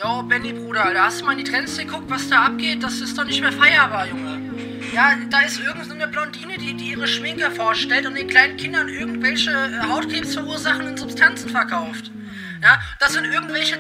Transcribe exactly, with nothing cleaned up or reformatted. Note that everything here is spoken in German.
Jo, Benny, Bruder, da hast du mal in die Trends geguckt, was da abgeht? Das ist doch nicht mehr feierbar, Junge. Ja, da ist irgendeine Blondine, die, die ihre Schminke vorstellt und den kleinen Kindern irgendwelche äh, Hautkrebs verursachenden Substanzen verkauft. Ja, das sind irgendwelche